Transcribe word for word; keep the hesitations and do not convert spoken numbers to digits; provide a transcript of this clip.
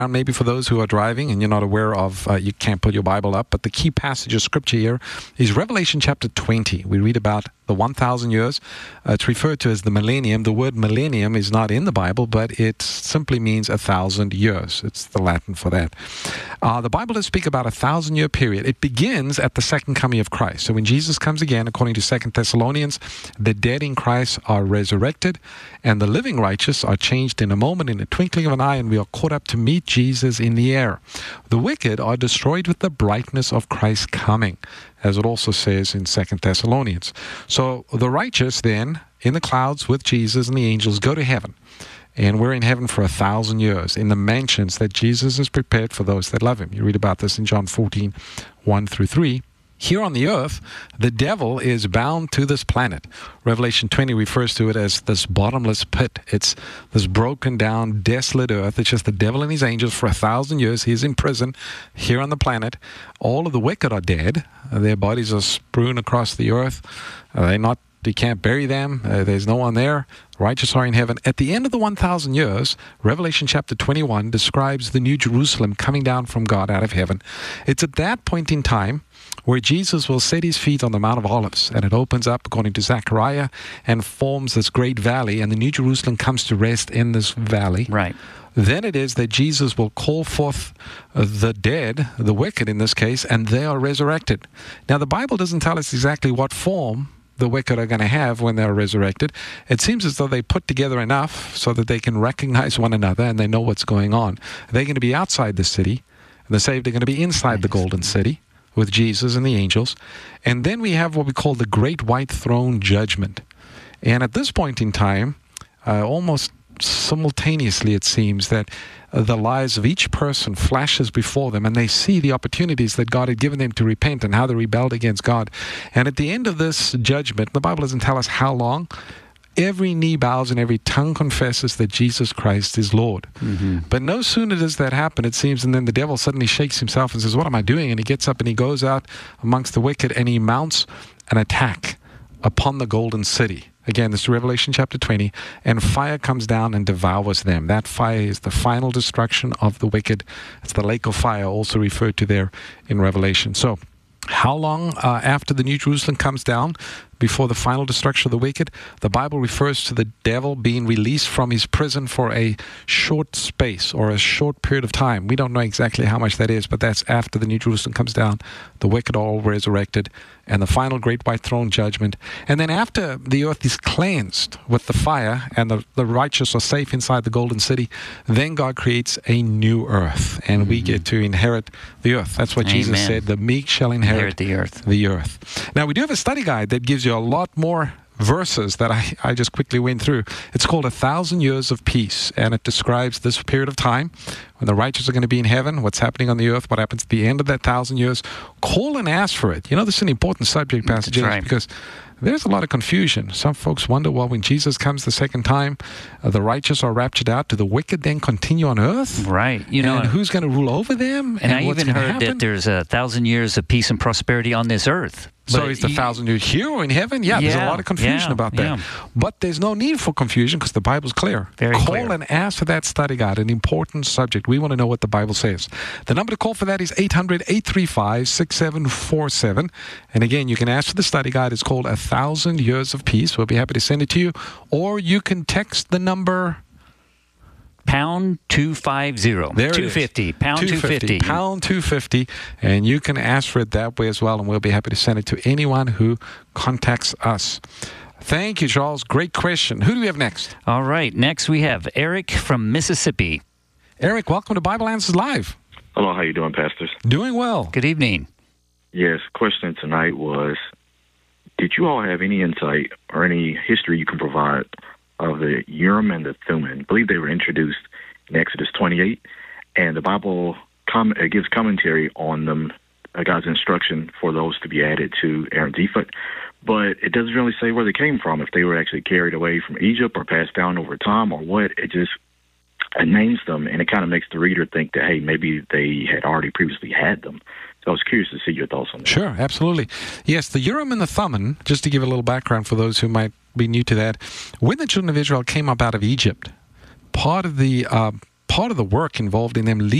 maybe for those who are driving and you're not aware of, uh, you can't put your Bible up, but the key passage of Scripture here is Revelation chapter twenty. We read about the one thousand years. Uh, it's referred to as the millennium. The word millennium is not in the Bible, but it simply means a thousand years. It's the Latin for that. Uh, the Bible does speak about a thousand-year period. It begins at the second coming of Christ. So when Jesus comes again, according to Second Thessalonians, the dead in Christ are resurrected, and the living righteous are changed in a moment, in a twinkling of an eye, and we are caught up to meet Jesus in the air. The wicked are destroyed with the brightness of Christ's coming, as it also says in Second Thessalonians. So the righteous then, in the clouds with Jesus and the angels, go to heaven. And we're in heaven for a thousand years in the mansions that Jesus has prepared for those that love him. You read about this in John fourteen, one through three. Here on the earth, the devil is bound to this planet. Revelation twenty refers to it as this bottomless pit. It's this broken down, desolate earth. It's just the devil and his angels for a thousand years. He's in prison here on the planet. All of the wicked are dead. Their bodies are strewn across the earth. Uh, they're not, you can't bury them. Uh, there's no one there. Righteous are in heaven. At the end of the one thousand years, Revelation chapter twenty-one describes the New Jerusalem coming down from God out of heaven. It's at that point in time where Jesus will set his feet on the Mount of Olives, and it opens up, according to Zechariah, and forms this great valley, and the New Jerusalem comes to rest in this valley. Right. Then it is that Jesus will call forth uh, the dead, the wicked in this case, and they are resurrected. Now, the Bible doesn't tell us exactly what form the wicked are going to have when they're resurrected. It seems as though they put together enough so that they can recognize one another and they know what's going on. They're going to be outside the city, and the saved are going to be inside the golden city with Jesus and the angels. And then we have what we call the Great White Throne Judgment. And at this point in time, uh, almost simultaneously it seems that uh, the lives of each person flashes before them, and they see the opportunities that God had given them to repent and how they rebelled against God. And at the end of this judgment, the Bible doesn't tell us how long, every knee bows and every tongue confesses that Jesus Christ is Lord. Mm-hmm. But no sooner does that happen, it seems, and then the devil suddenly shakes himself and says, what am I doing? And he gets up and he goes out amongst the wicked and he mounts an attack upon the golden city. Again, this is Revelation chapter twenty, and fire comes down and devours them. That fire is the final destruction of the wicked. It's the lake of fire, also referred to there in Revelation. So, how long uh, after the New Jerusalem comes down before the final destruction of the wicked? The Bible refers to the devil being released from his prison for a short space or a short period of time. We don't know exactly how much that is, but that's after the New Jerusalem comes down. The wicked are all resurrected, and the final great white throne judgment. And then after the earth is cleansed with the fire and the, the righteous are safe inside the golden city, then God creates a new earth, and mm-hmm. we get to inherit the earth. That's what Amen. Jesus said, the meek shall inherit, inherit the earth. the earth. Now, we do have a study guide that gives you a lot more verses that I, I just quickly went through. It's called A Thousand Years of Peace, and it describes this period of time when the righteous are going to be in heaven, what's happening on the earth, what happens at the end of that thousand years. Call and ask for it. You know, this is an important subject, Pastor James, right. because there's a lot of confusion. Some folks wonder, well, when Jesus comes the second time, uh, the righteous are raptured out. Do the wicked then continue on earth? Right. You know, and who's going to rule over them? And, and I what's even heard happen? that there's a thousand years of peace and prosperity on this earth. So But is the you- thousand years here or in heaven? Yeah, there's a Yeah, lot of confusion yeah, about that. yeah. But there's no need for confusion because the Bible's clear. Very call clear. and ask for that study guide, an important subject. We want to know what the Bible says. The number to call for that is eight hundred, eight three five, six seven four seven. And again, you can ask for the study guide. It's called A Thousand Years of Peace. We'll be happy to send it to you. Or you can text the number... Pound two five zero. There it two is. fifty. Pound two fifty. Pound two fifty. And you can ask for it that way as well, and we'll be happy to send it to anyone who contacts us. Thank you, Charles. Great question. Who do we have next? All right. Next we have Eric from Mississippi. Eric, welcome to Bible Answers Live. Hello, how you doing, pastors? Doing well. Good evening. Yes, question tonight was, did you all have any insight or any history you can provide of the Urim and the Thummim? I believe they were introduced in Exodus twenty-eight, and the Bible com- it gives commentary on them, uh, God's instruction for those to be added to Aaron's ephod, but it doesn't really say where they came from, if they were actually carried away from Egypt or passed down over time or what. It just it names them, and it kind of makes the reader think that, hey, maybe they had already previously had them. So I was curious to see your thoughts on that. Sure, absolutely. Yes, the Urim and the Thummim, just to give a little background for those who might be new to that, when the children of Israel came up out of Egypt, part of the uh, part of the work involved in them